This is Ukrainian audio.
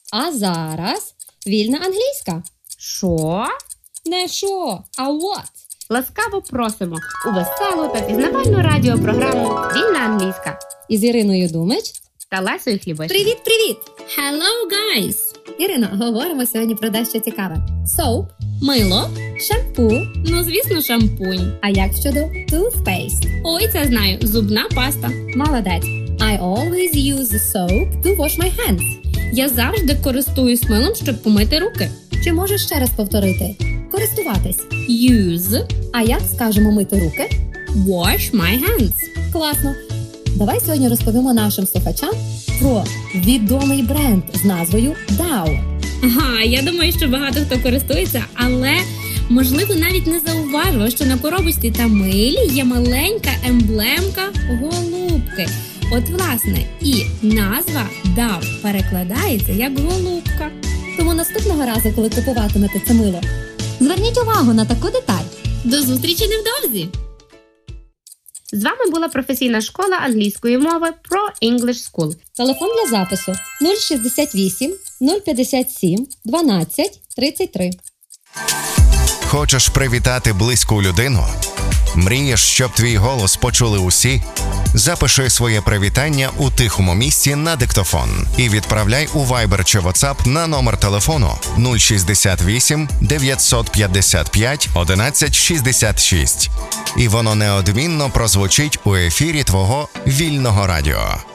А зараз вільна англійська. Що? Не що, а what? Ласкаво просимо у веселу та пізнавальну радіопрограму «Вільна англійська» Із Іриною Думич та Лесею Хлібиш. Привіт! Hello, guys! Ірино, говоримо сьогодні про дещо цікаве. Soap, Мило? шампу, Ну, звісно, шампунь. а як щодо toothpaste? Ой, це знаю, зубна паста. Молодець. I always use soap to wash my hands. Я завжди користуюсь милом, щоб помити руки. Чи можеш ще раз повторити? Користуватись. Use, А як скажемо мити руки? wash my hands. Класно. Давай сьогодні розповімо нашим слухачам про відомий бренд з назвою Dove. Ага, я думаю, що багато хто користується, але, можливо, навіть не зауважував, що на коробочці та милі є маленька емблемка голубки. От, власне, і назва Dove перекладається як голубка. Тому наступного разу, коли купуватимете це мило, зверніть увагу на таку деталь. До зустрічі невдовзі! З вами була професійна школа англійської мови Pro English School. Телефон для запису 068 057 12 33. Хочеш привітати близьку людину? Мрієш, щоб твій голос почули усі? Запиши своє привітання у тихому місці на диктофон і відправляй у Viber чи WhatsApp на номер телефону 068 955 11 66. І воно неодмінно прозвучить у ефірі твого вільного радіо.